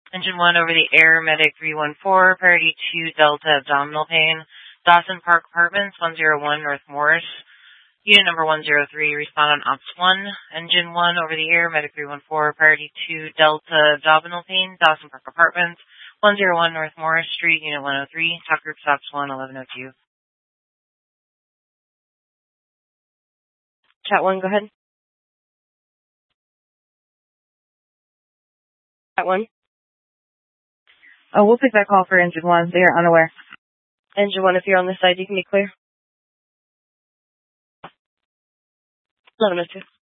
Engine 1 over the air, medic 314, priority 2 Delta abdominal pain, Dawson Park Apartments, 101 North Morris. Unit number 103, respond on Ops 1. Engine 1 over the air, medic 314, priority 2 Delta abdominal pain, Dawson Park Apartments, 101 North Morris Street, Unit 103. Talk group stops 1, 1102. Chat 1, go ahead. Chat 1. Oh, we'll pick that call for Engine 1. They are unaware. Engine 1, if you're on this side, you can be clear. 1102.